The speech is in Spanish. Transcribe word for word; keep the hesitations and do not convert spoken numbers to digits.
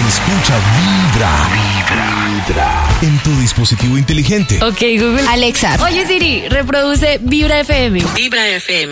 Escucha Vibra. Vibra. Vibra. En tu dispositivo inteligente. Ok, Google. Alexa. Oye, Siri, reproduce Vibra F M. Vibra F M.